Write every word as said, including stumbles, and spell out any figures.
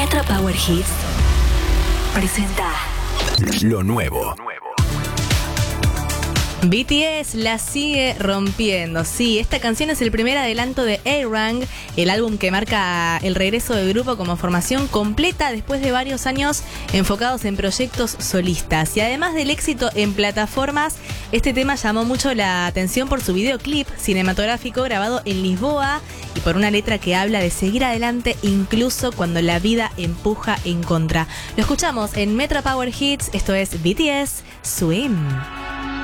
Metro Power Hits presenta lo nuevo. B T S la sigue rompiendo. Sí, esta canción es el primer adelanto de A-Rang, el álbum que marca el regreso del grupo como formación completa después de varios años enfocados en proyectos solistas. Y además del éxito en plataformas, este tema llamó mucho la atención por su videoclip cinematográfico grabado en Lisboa y por una letra que habla de seguir adelante incluso cuando la vida empuja en contra. Lo escuchamos en Metro Power Hits, esto es B T S Swim.